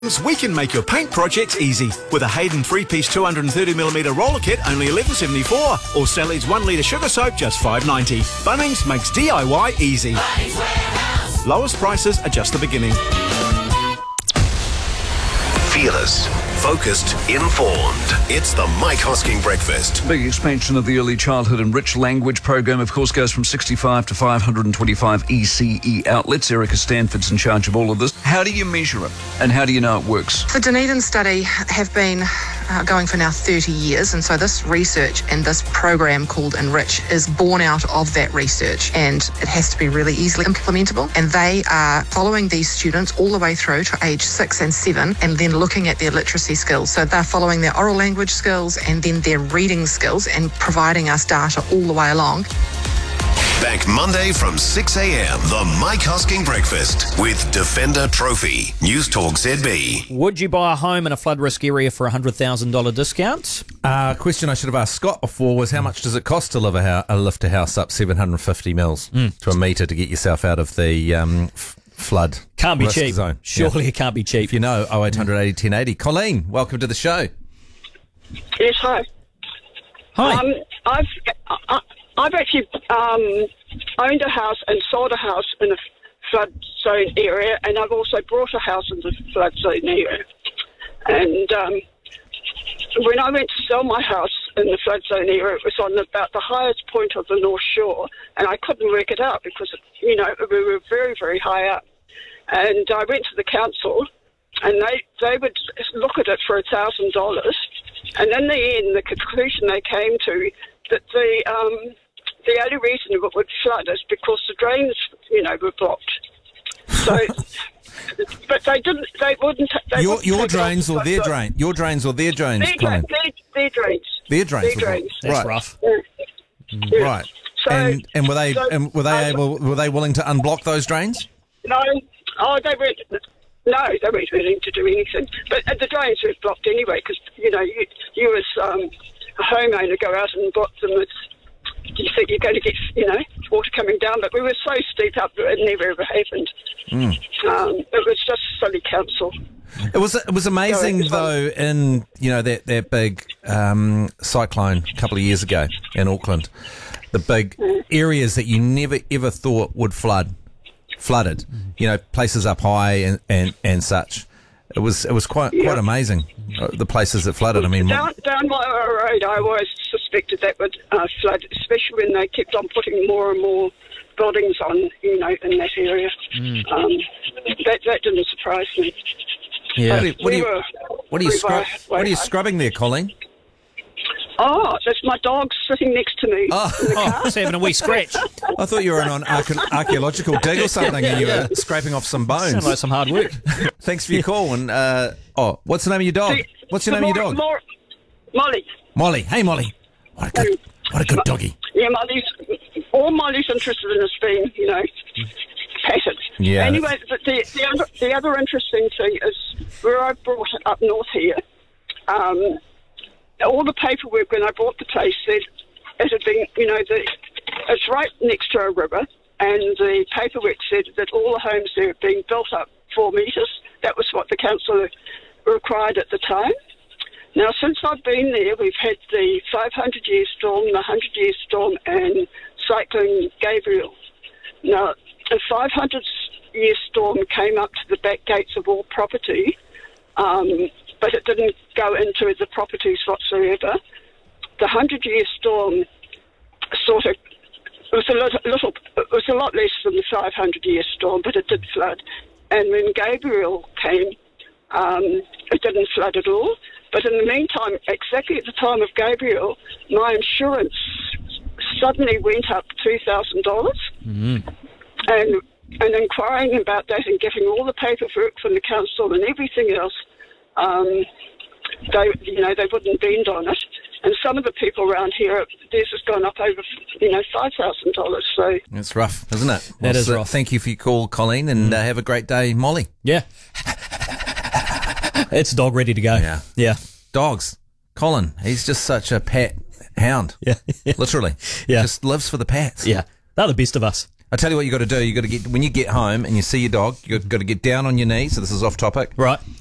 We can make your paint projects easy with a Hayden 3-piece 230mm roller kit, only $11.74, or Sally's 1 litre sugar soap, just $5.90. Bunnings makes DIY easy. Bunnings Warehouse. Lowest prices are just the beginning. Fearless, focused, informed. It's the Mike Hosking Breakfast. Big expansion of the Early Childhood Enriched Language program, of course, goes from 65 to 525 ECE outlets. Erica Stanford's in charge of all of this. How do you measure it, and how do you know it works? The Dunedin study have been going for now 30 years, and so this research and this program called Enrich is born out of that research, and it has to be really easily implementable. And they are following these students all the way through to age 6 and 7, and then looking at their literacy skills. So they're following their oral language skills and then their reading skills and providing us data all the way along. Back Monday from 6 a.m. The Mike Hosking Breakfast with Defender Trophy. News Talk ZB. Would you buy a home in a flood risk area for a $100,000 discount? Question I should have asked Scott before was how much does it cost to lift a house up 750 mils to a metre to get yourself out of the flood Can't be risk cheap. zone? Surely it can't be cheap. If you know, 0800 80 1080. Colleen, welcome to the show. Yes, hi. Hi. I've actually owned a house and sold a house in a flood zone area, and I've also bought a house in the flood zone area. And when I went to sell my house in the flood zone area, it was on about the highest point of the North Shore, and I couldn't work it out because, we were very, very high up. And I went to the council, and they would look at it for $1,000. And in the end, the conclusion they came to that the only reason it would flood is because the drains, were blocked. So, but they didn't. They wouldn't. Your drains or their drain? Your drains or their drains? Their drains. Their drains. Their drains. That's right. rough. Yeah. Right. So, and were they willing to unblock those drains? No. Oh, they weren't. No, they weren't willing to do anything. But the drains were blocked anyway because you as a homeowner go out and block them. You think you're going to get water coming down, but we were so steep up that it never ever happened. It was just silly council. It was amazing though in that big cyclone a couple of years ago in Auckland, the big areas that you never ever thought would flooded. Places up high and such. It was quite amazing. The places that flooded. I mean, down my road, I always suspected that would flood, especially when they kept on putting more and more buildings on, in that area. That didn't surprise me. Yeah. What are you scrubbing there, Colleen? Oh, that's my dog sitting next to me. It's having a wee scratch. I thought you were on archaeological dig or something and you were scraping off some bones. Sounds like some hard work. Thanks for your call. And what's the name of your dog? What's your name of your dog? Molly. Molly. Hey, Molly. What a good doggy. Yeah, Molly's interested in us being, patted. Yeah. Anyway, the other interesting thing is where I brought it up north here. All the paperwork when I bought the place said it had been, it's right next to a river, and the paperwork said that all the homes there had been built up 4 metres. That was what the council required at the time. Now, since I've been there, we've had the 500-year storm, the 100-year storm, and Cyclone Gabriel. Now, the 500-year storm came up to the back gates of all property, but it didn't go into the properties whatsoever. The 100-year storm was a lot less than the 500-year storm, but it did flood. And when Gabriel came, it didn't flood at all. But in the meantime, exactly at the time of Gabriel, my insurance suddenly went up $2,000. Mm-hmm. And inquiring about that and getting all the paperwork from the council and everything else, they wouldn't bend on it. And some of the people around here, theirs has gone up over, $5,000. So it's rough, isn't it? That is rough. Thank you for your call, Colleen, and have a great day, Molly. Yeah. It's dog ready to go. Yeah. Dogs. Colin, he's just such a pet hound. Yeah. Literally. Yeah. Just lives for the pets. Yeah. They're the best of us. I tell you what you got to do. You got to when you get home and you see your dog, you got to get down on your knees. So this is off topic. Right.